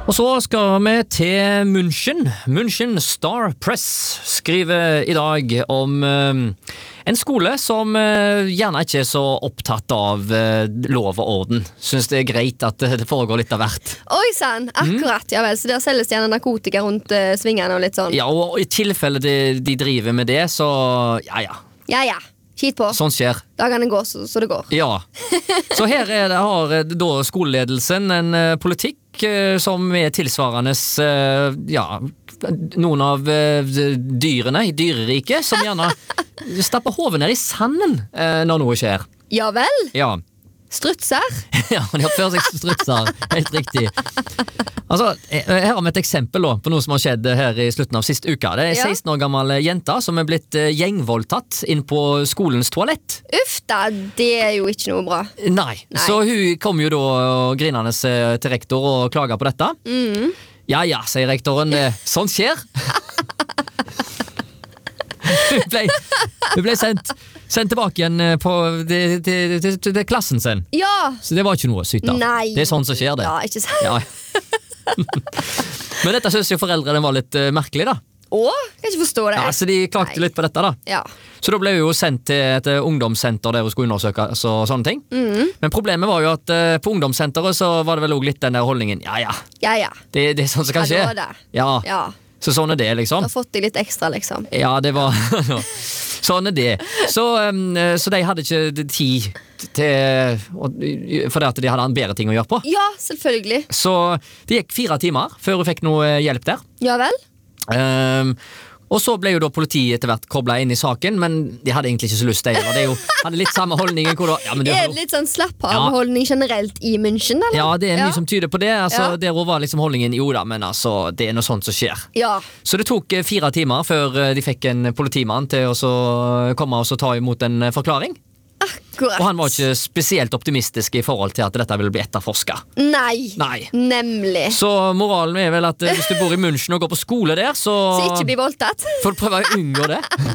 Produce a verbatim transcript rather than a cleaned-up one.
Og så skal vi til München. München Star Press skriver i dag om uh, en skole som uh, gjerne ikke er så opptatt av uh, lov og orden. Synes det er greit at det foregår litt av hvert. Oi sann, akkurat, mm. ja vel. Så der selges gjerne narkotika rundt uh, svingene og litt sånn. Ja, og i tilfelle de, de driver med det, så ja, ja. Ja, ja. Skit på. Sånn skjer. Dagene går så, så det går. Ja. Så her er det, har da skoleledelsen en uh, politikk uh, som er tilsvarende uh, ja, noen av uh, dyrene i dyreriket, som gjerne stapper hovedet ned i sanden uh, når noe skjer. Ja vel? Ja. Strutser? Ja, de har ført seg strutser. Helt riktig. Altså, her har vi et eksempel da, på noe som har skjedd her i slutten av siste uka. Det er seksten år gammel jenta som er blitt gjengvoldtatt inn på skolens toalett. Uff da, det er jo ikke noe bra. Nei, Nei. Så hun kom jo da grinende til rektor og klager på dette. Mm. Ja, ja, sier rektoren. Sånn skjer. Hun ble, hun ble sendt, sendt tilbake igjen på, til, til, til, til klassen sin. Ja. Så det var ikke noe sykt av. Nei. Det er sånn som skjer det. Ja, ikke sant. Ja. Men dette synes jo foreldrene var litt uh, merkelig da. Åh, kan ikke forstå det. Ja, så de klagte litt på dette da. Ja. Så da ble vi jo sendt til et ungdomssenter der hun skulle undersøke så, sånne ting. Mm. Men problemet var jo at uh, på ungdomssenteret så var det vel også litt den der holdningen. Ja, ja, Ja, ja. det, det er sånn som kan skje. Ja, det var det. Ja. Ja. Så sånn er det liksom. Du har fått deg litt ekstra liksom. Ja, det var sånn er det. Så, um, så de hadde ikke tid til for det at de hadde en bedre ting å gjøre på. Ja, selvfølgelig. Så det gikk fire timer før hun fikk noe hjelp der. Ja vel? Um, og så ble jo da politiet etter hvert koblet inn i saken, men de hadde egentlig ikke så lyst til det. Og det er jo, hadde litt samme holdningen. Hvor da, ja, men det er jo, det litt sånn slapp av holdning generelt i München, eller? ja, det er mye Ja. som tyder på det. Altså, Ja. Der var liksom holdningen, jo da, men altså, det er noe sånt som skjer. Ja. Så det tok eh, fire timer før eh, de fikk en politimann til å så komme og så ta imot en eh, forklaring. Akkurat. Og han var ikke spesielt optimistisk i forhold til at dette ville bli etterforsket. Nei. Nei. Nemlig. Så moralen er vel at eh, hvis du bor i München og går på skole der, så Så ikke bli voldtatt. får du prøve å unngå det.